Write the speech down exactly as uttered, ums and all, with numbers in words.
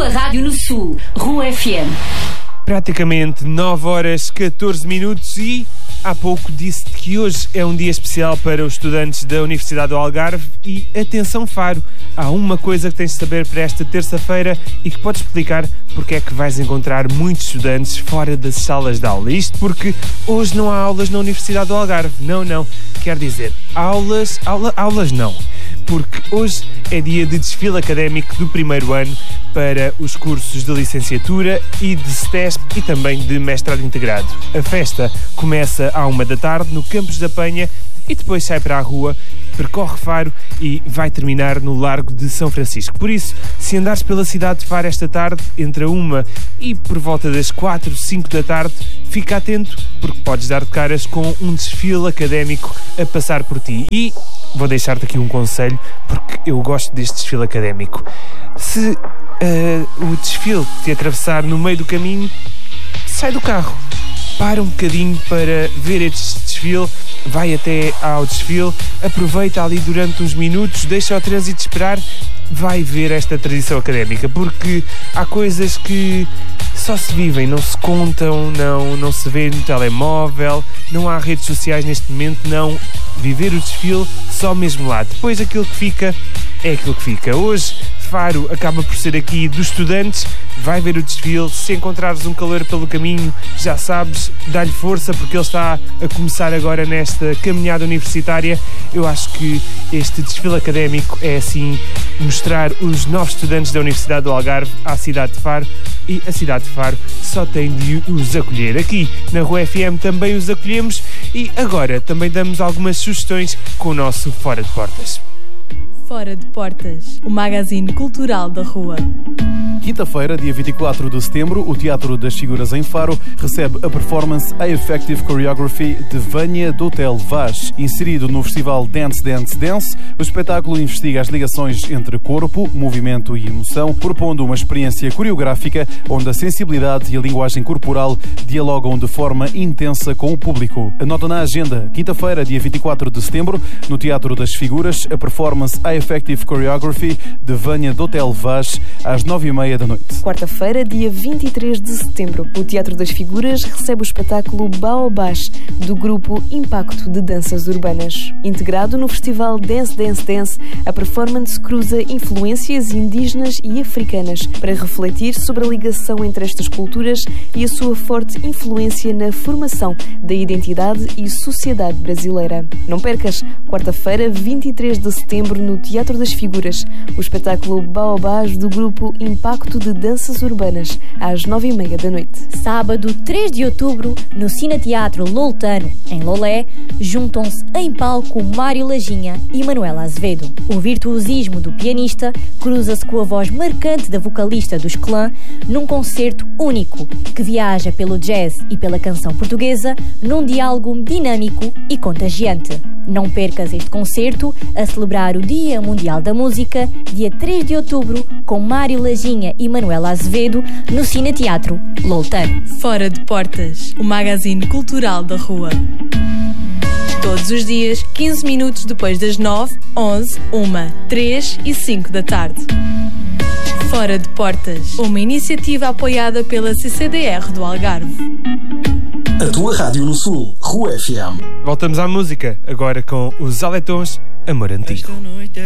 tua rádio no Sul, Rua F M. Praticamente nove horas catorze minutos e há pouco disse que hoje é um dia especial para os estudantes da Universidade do Algarve e atenção Faro, há uma coisa que tens de saber para esta terça-feira e que pode explicar porque é que vais encontrar muitos estudantes fora das salas de aula. Isto porque hoje não há aulas na Universidade do Algarve, não, não, quer dizer, aulas, aula, aulas não, porque hoje é dia de desfile académico do primeiro ano para os cursos de licenciatura e de STESP e também de mestrado integrado. A festa começa à uma da tarde no Campos da Penha e depois sai para a rua, percorre Faro e vai terminar no Largo de São Francisco. Por isso, se andares pela cidade de Faro esta tarde, entre a uma e por volta das quatro, cinco da tarde, fica atento porque podes dar de caras com um desfile académico a passar por ti. E vou deixar-te aqui um conselho porque eu gosto deste desfile académico. Se uh, o desfile te atravessar no meio do caminho, sai do carro, para um bocadinho para ver este desfile, vai até ao desfile, aproveita ali durante uns minutos, deixa o trânsito esperar, vai ver esta tradição académica, porque há coisas que só se vivem, não se contam, não, não se vê no telemóvel, não há redes sociais neste momento, não. Viver o desfile só mesmo lá. Depois aquilo que fica é aquilo que fica. Hoje Faro acaba por ser aqui dos estudantes, vai ver o desfile, se encontrares um calor pelo caminho, já sabes, dá-lhe força porque ele está a começar agora nesta caminhada universitária. Eu acho que este desfile académico é assim mostrar os novos estudantes da Universidade do Algarve à cidade de Faro e a cidade de Faro só tem de os acolher. Aqui na Rua F M também os acolhemos e agora também damos algumas sugestões com o nosso Fora de Portas. Fora de Portas, o magazine cultural da rua. Quinta-feira, dia vinte e quatro de setembro, o Teatro das Figuras em Faro recebe a performance A Effective Choreography de Vânia do Hotel Vaz. Inserido no festival Dance Dance Dance, o espetáculo investiga as ligações entre corpo, movimento e emoção, propondo uma experiência coreográfica onde a sensibilidade e a linguagem corporal dialogam de forma intensa com o público. Anota na agenda, quinta-feira, dia vinte e quatro de setembro, no Teatro das Figuras, a performance A Effective Choreography de Vânia do Hotel Vaz, às nove e meia da noite. Quarta-feira, dia vinte e três de setembro, o Teatro das Figuras recebe o espetáculo Baobás, do grupo Impacto de Danças Urbanas. Integrado no festival Dance Dance Dance, a performance cruza influências indígenas e africanas para refletir sobre a ligação entre estas culturas e a sua forte influência na formação da identidade e sociedade brasileira. Não percas, quarta-feira, vinte e três de setembro, no Teatro das Figuras, o espetáculo Baobás do grupo Impacto de Danças Urbanas, às nove e meia da noite. Sábado, três de outubro, no Cineteatro Loltano, em Lolé, juntam-se em palco Mário Lajinha e Manuela Azevedo. O virtuosismo do pianista cruza-se com a voz marcante da vocalista dos Clã num concerto único que viaja pelo jazz e pela canção portuguesa num diálogo dinâmico e contagiante. Não percas este concerto a celebrar o Dia Mundial da Música, dia três de outubro, com Mário Lajinha e Manuela Azevedo, no Cineteatro Loltano. Fora de Portas, o magazine cultural da rua. Todos os dias, quinze minutos depois das nove, onze, uma, três e cinco da tarde. Fora de Portas, uma iniciativa apoiada pela C C D R do Algarve. A tua rádio no Sul, Rua F M. Voltamos à música, agora com os Aletons, Amor Antigo.